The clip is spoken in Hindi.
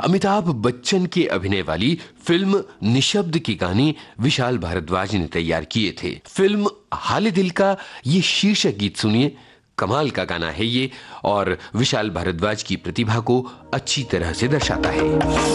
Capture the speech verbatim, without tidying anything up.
अमिताभ बच्चन के अभिनय वाली फिल्म निशब्द की गाने विशाल भारद्वाज ने तैयार किए थे। फिल्म हाले दिल का ये शीर्षक गीत सुनिए, कमाल का गाना है ये और विशाल भारद्वाज की प्रतिभा को अच्छी तरह से दर्शाता है।